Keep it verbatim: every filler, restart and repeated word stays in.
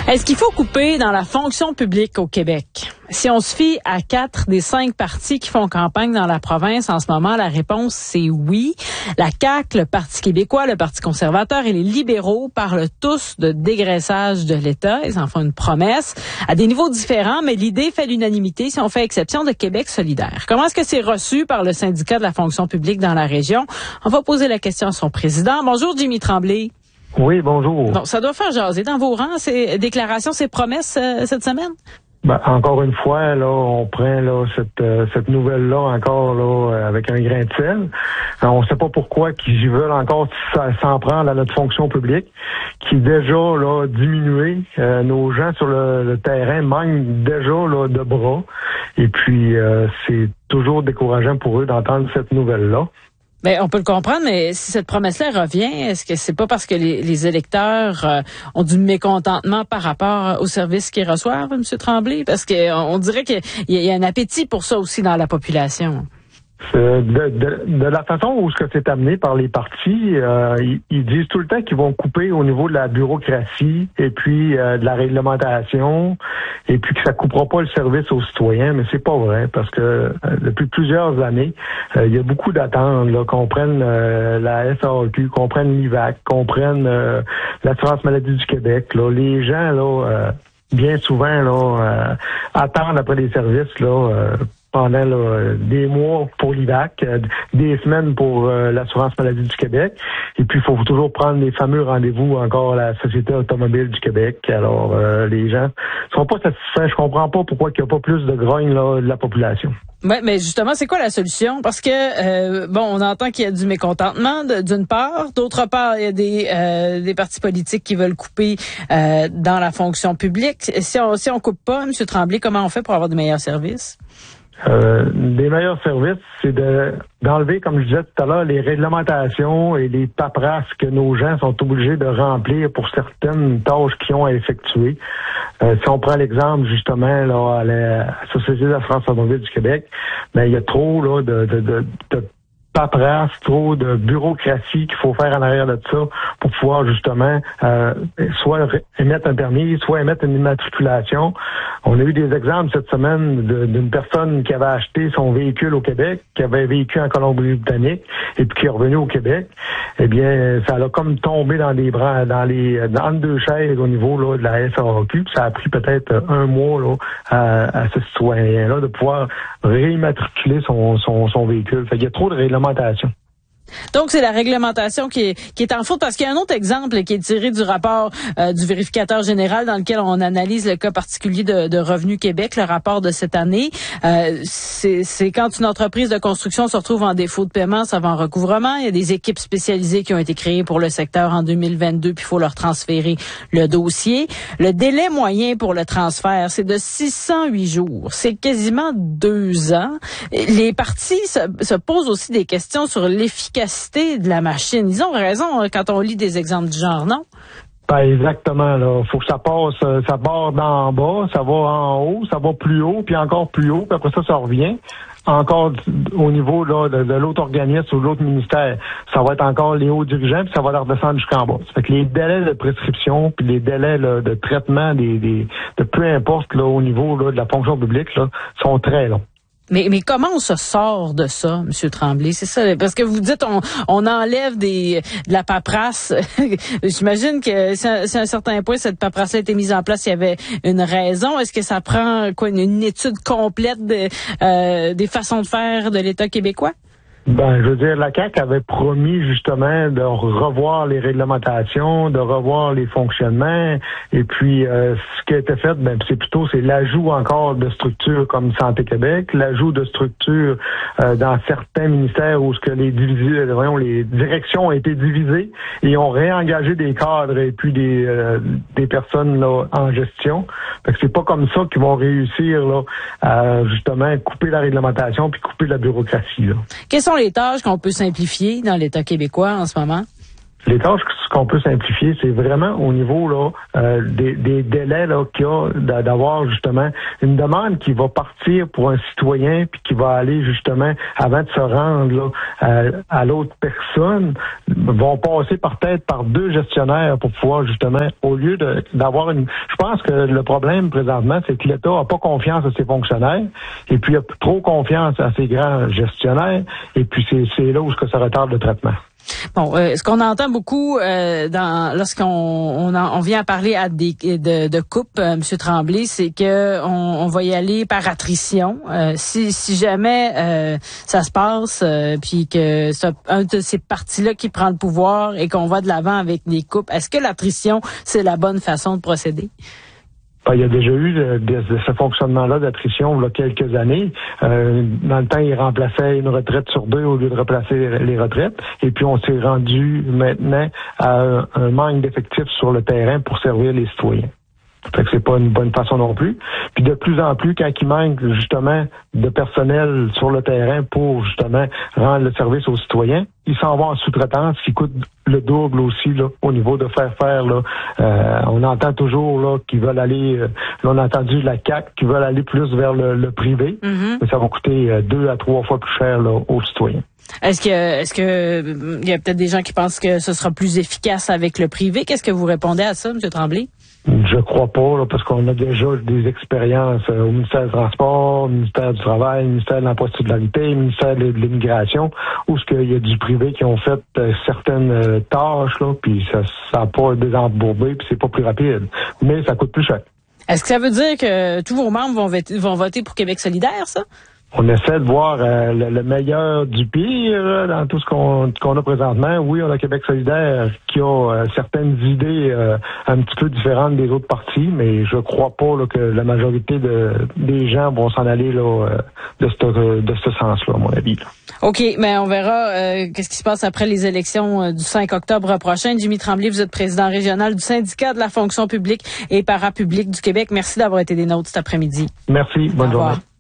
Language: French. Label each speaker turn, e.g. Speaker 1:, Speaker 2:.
Speaker 1: Est-ce qu'il faut couper dans la fonction publique au Québec? Si on se fie à quatre des cinq partis qui font campagne dans la province en ce moment, la réponse c'est oui. La C A Q, le Parti québécois, le Parti conservateur et les libéraux parlent tous de dégraissage de l'État. Ils en font une promesse à des niveaux différents, mais l'idée fait l'unanimité si on fait exception de Québec solidaire. Comment est-ce que c'est reçu par le syndicat de la fonction publique dans la région? On va poser la question à son président. Bonjour, Jimmy Tremblay.
Speaker 2: Oui, bonjour.
Speaker 1: Bon, ça doit faire jaser dans vos rangs, ces déclarations, ces promesses euh, cette semaine?
Speaker 2: Ben, encore une fois, là, on prend là cette euh, cette nouvelle-là encore là avec un grain de sel. Alors, on ne sait pas pourquoi qu'ils veulent encore s'en prendre à notre fonction publique, qui déjà là diminué. Euh, nos gens sur le, le terrain manquent déjà là de bras. Et puis euh, c'est toujours décourageant pour eux d'entendre cette nouvelle-là.
Speaker 1: Ben, on peut le comprendre, mais si cette promesse-là revient, est-ce que c'est pas parce que les, les électeurs euh, ont du mécontentement par rapport aux services qu'ils reçoivent, M. Tremblay? Parce que on dirait qu'il y, y a un appétit pour ça aussi dans la population.
Speaker 2: De, de, de la façon où ce que c'est amené par les partis, euh, ils, ils disent tout le temps qu'ils vont couper au niveau de la bureaucratie et puis euh, de la réglementation et puis que ça coupera pas le service aux citoyens, mais c'est pas vrai parce que euh, depuis plusieurs années, euh, il y a beaucoup d'attentes là, qu'on prenne euh, la S A A Q, qu'on prenne l'I V A C, qu'on prenne euh, l'assurance maladie du Québec. Là, les gens là, euh, bien souvent là, euh, attendent après les services là. Euh, pendant là, des mois pour l'I V A C, euh, des semaines pour euh, l'assurance maladie du Québec. Et puis, il faut toujours prendre les fameux rendez-vous encore à la Société automobile du Québec. Alors, euh, les gens sont pas satisfaits. Je comprends pas pourquoi il n'y a pas plus de grogne là, de la population.
Speaker 1: Oui, mais justement, c'est quoi la solution? Parce que, euh, bon, on entend qu'il y a du mécontentement de, d'une part. D'autre part, il y a des, euh, des partis politiques qui veulent couper euh, dans la fonction publique. Si on si on coupe pas, M. Tremblay, comment on fait pour avoir de meilleurs services?
Speaker 2: Euh, des meilleurs services, c'est de d'enlever, comme je disais tout à l'heure, les réglementations et les paperasses que nos gens sont obligés de remplir pour certaines tâches qu'ils ont à effectuer. Euh, si on prend l'exemple justement là à la Société d'assurance automobile du Québec, ben il y a trop là de de de, de paperasse, trop de bureaucratie qu'il faut faire en arrière de ça pour pouvoir justement euh, soit émettre un permis, soit émettre une immatriculation. On a eu des exemples cette semaine de, d'une personne qui avait acheté son véhicule au Québec, qui avait vécu en Colombie-Britannique et puis qui est revenu au Québec. Eh bien, ça a comme tombé dans les bras, dans les dans deux chaises au niveau là de la S A A Q. Puis ça a pris peut-être un mois là à, à ce citoyen-là de pouvoir réimmatriculer son son, son véhicule. Fait qu'il y a trop de réglementations.
Speaker 1: Donc, c'est la réglementation qui est, qui est en faute, parce qu'il y a un autre exemple qui est tiré du rapport euh, du vérificateur général dans lequel on analyse le cas particulier de, de Revenu Québec, le rapport de cette année. Euh, c'est, c'est quand une entreprise de construction se retrouve en défaut de paiement, ça va en recouvrement. Il y a des équipes spécialisées qui ont été créées pour le secteur en deux mille vingt-deux, puis il faut leur transférer le dossier. Le délai moyen pour le transfert, c'est de six cent huit jours. C'est quasiment deux ans. Les partis se, se posent aussi des questions sur l'efficacité de la machine. Ils ont raison quand on lit des exemples du genre, non?
Speaker 2: Ben exactement, là. Faut que ça passe, ça part d'en bas, ça va en haut, ça va plus haut, puis encore plus haut, puis après ça, ça revient. Encore au niveau là, de, de l'autre organisme ou de l'autre ministère, ça va être encore les hauts dirigeants, puis ça va leur descendre jusqu'en bas. Ça fait que les délais de prescription, puis les délais là, de traitement des, des de peu importe là au niveau là, de la fonction publique là, sont très longs.
Speaker 1: Mais, mais comment on se sort de ça, M. Tremblay? C'est ça, parce que vous dites on, on enlève des, de la paperasse. J'imagine que si à, si à un certain point, cette paperasse a été mise en place, il y avait une raison. Est-ce que ça prend quoi une, une étude complète de, euh, des façons de faire de l'État québécois?
Speaker 2: Ben, je veux dire, la C A Q avait promis justement de revoir les réglementations, de revoir les fonctionnements, et puis euh, ce qui a été fait, ben c'est plutôt c'est l'ajout encore de structures comme Santé Québec, l'ajout de structures euh, dans certains ministères où ce que les divisés, voyons, les directions ont été divisées et ont réengagé des cadres et puis des euh, des personnes là en gestion. Fait que c'est pas comme ça qu'ils vont réussir là à justement couper la réglementation puis couper la bureaucratie là.
Speaker 1: Quelles sont les tâches qu'on peut simplifier dans l'État québécois en ce moment?
Speaker 2: Les tâches qu'on peut simplifier, c'est vraiment au niveau là euh, des, des délais là qu'il y a d'avoir justement une demande qui va partir pour un citoyen puis qui va aller justement avant de se rendre là à, à l'autre personne, vont passer par tête par deux gestionnaires pour pouvoir justement au lieu de d'avoir une. Je pense que le problème présentement, c'est que l'État a pas confiance à ses fonctionnaires et puis il a trop confiance à ses grands gestionnaires et puis c'est c'est là où ça retarde le traitement.
Speaker 1: Bon, euh, ce qu'on entend beaucoup euh, dans lorsqu'on on, en, on vient à parler à des de, de coupes, euh, M. Tremblay, c'est que on, on va y aller par attrition. Euh, si, si jamais euh, ça se passe, euh, puis que c'est un de ces partis-là qui prend le pouvoir et qu'on va de l'avant avec des coupes, est-ce que l'attrition c'est la bonne façon de procéder?
Speaker 2: Il y a déjà eu de, de, de ce fonctionnement-là d'attrition il y a quelques années. Euh, dans le temps, il remplaçait une retraite sur deux au lieu de remplacer les retraites. Et puis, on s'est rendu maintenant à un, un manque d'effectifs sur le terrain pour servir les citoyens. Fait que c'est pas une bonne façon non plus. Puis de plus en plus, quand il manque justement de personnel sur le terrain pour justement rendre le service aux citoyens, ils s'en vont en sous-traitance, qui coûte le double aussi là au niveau de faire faire là. Euh, on entend toujours là qu'ils veulent aller. Euh, là, on a entendu la C A Q qui veulent aller plus vers le, le privé, mm-hmm. mais ça va coûter euh, deux à trois fois plus cher là aux citoyens.
Speaker 1: Est-ce que est-ce que il y a peut-être des gens qui pensent que ce sera plus efficace avec le privé? Qu'est-ce que vous répondez à ça, M. Tremblay?
Speaker 2: Je crois pas, là, parce qu'on a déjà des expériences euh, au ministère du Transport, au ministère du Travail, au ministère de l'Emploi et de la Solidarité, au ministère de l'Immigration, où ce qu'il y a du privé qui ont fait euh, certaines euh, tâches, là, puis ça n'a pas désembourbé, puis c'est pas plus rapide. Mais ça coûte plus cher.
Speaker 1: Est-ce que ça veut dire que tous vos membres vont voter, vont voter pour Québec solidaire, ça?
Speaker 2: On essaie de voir euh, le, le meilleur du pire là, dans tout ce qu'on, qu'on a présentement. Oui, on a Québec solidaire qui a euh, certaines idées euh, un petit peu différentes des autres partis, mais je crois pas là, que la majorité de, des gens vont s'en aller là, euh, de ce de ce sens-là, à mon avis. Là.
Speaker 1: OK, mais on verra euh, qu'est-ce qui se passe après les élections euh, du cinq octobre prochain. Jimmy Tremblay, vous êtes président régional du syndicat de la fonction publique et parapublique du Québec. Merci d'avoir été des nôtres cet après-midi.
Speaker 2: Merci, bonne journée.